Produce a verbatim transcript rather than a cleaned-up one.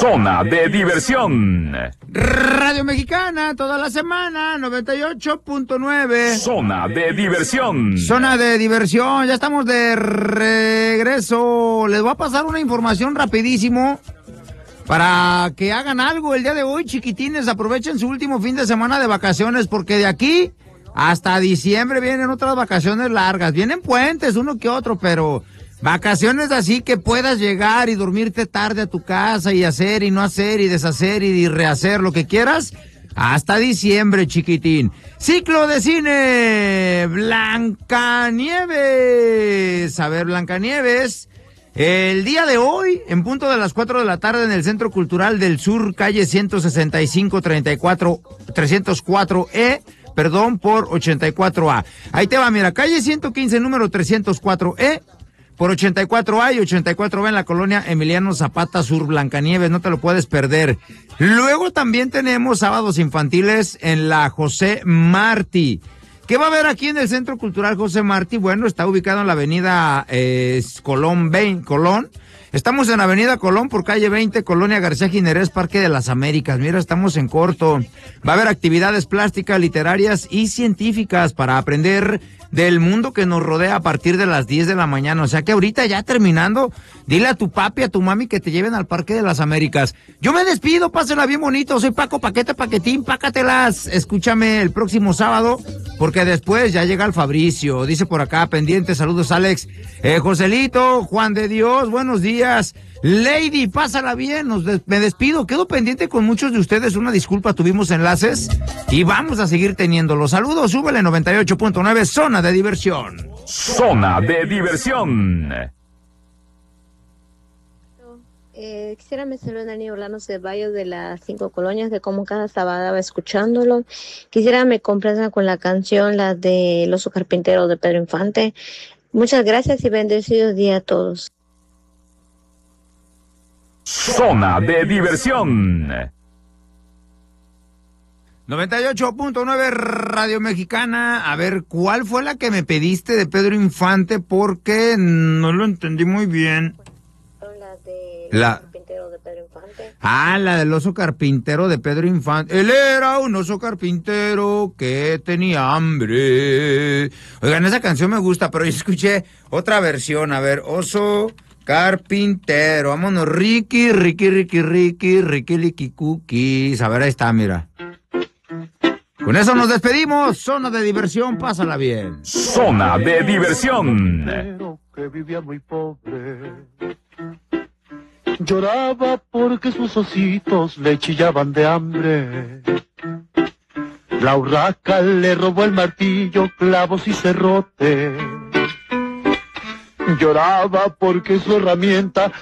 Zona de Diversión. Radio Mexicana, toda la semana, noventa y ocho punto nueve. Zona de Diversión. Zona de Diversión, ya estamos de regreso. Les voy a pasar una información rapidísimo para que hagan algo el día de hoy, chiquitines. Aprovechen su último fin de semana de vacaciones, porque de aquí hasta diciembre vienen otras vacaciones largas. Vienen puentes, uno que otro, pero vacaciones así que puedas llegar y dormirte tarde a tu casa y hacer y no hacer y deshacer y rehacer lo que quieras hasta diciembre, chiquitín. Ciclo de cine Blancanieves. A ver, Blancanieves, el día de hoy, en punto de las cuatro de la tarde, en el Centro Cultural del Sur, calle ciento sesenta y cinco, treinta y cuatro, trescientos cuatro E, perdón, por ochenta y cuatro A. Ahí te va, mira, calle ciento quince, número trescientos cuatro E, por ochenta y cuatro A y ochenta y cuatro B en la colonia Emiliano Zapata Sur, Blancanieves, no te lo puedes perder. Luego también tenemos sábados infantiles en la José Martí. ¿Qué va a haber aquí en el Centro Cultural José Martí? Bueno, está ubicado en la avenida eh, Colón, veinte, Colón. Estamos en avenida Colón por calle veinte, Colonia García Ginerés, Parque de las Américas. Mira, estamos en corto. Va a haber actividades plásticas, literarias y científicas para aprender del mundo que nos rodea a partir de las diez de la mañana. O sea que ahorita ya terminando, dile a tu papi, a tu mami que te lleven al Parque de las Américas. Yo me despido, pásela bien bonito. Soy Paco Paquete Paquetín, pácatelas. Escúchame el próximo sábado, porque después ya llega el Fabricio. Dice por acá, pendiente, saludos Alex. Eh, Joselito, Juan de Dios, buenos días. Lady, pásala bien, nos des- me despido, quedo pendiente con muchos de ustedes, una disculpa, tuvimos enlaces y vamos a seguir teniendo los saludos. Súbele noventa y ocho punto nueve, Zona de Diversión. Zona de Diversión. Eh, quisiera mencionar a Dani Orlando Ceballos de las Cinco Colonias, de cómo cada sábado va escuchándolo. Quisiera me complazcan con la canción, la de El Oso Carpintero de Pedro Infante. Muchas gracias y bendecidos días a todos. Zona de Diversión. noventa y ocho punto nueve Radio Mexicana. A ver, ¿cuál fue la que me pediste de Pedro Infante? Porque no lo entendí muy bien. La de La... Carpintero de Pedro Infante. Ah, la del oso carpintero de Pedro Infante. Él era un oso carpintero que tenía hambre. Oigan, esa canción me gusta, pero yo escuché otra versión. A ver, oso carpintero. Vámonos, Ricky, Ricky, Ricky, Ricky, Ricky, Ricky, Cookies. A ver, ahí está, mira. Con eso nos despedimos. Zona de Diversión, pásala bien. Zona de Diversión. Que vivía muy pobre. Lloraba porque sus ositos le chillaban de hambre. La urraca le robó el martillo, clavos y cerrote. Lloraba porque su herramienta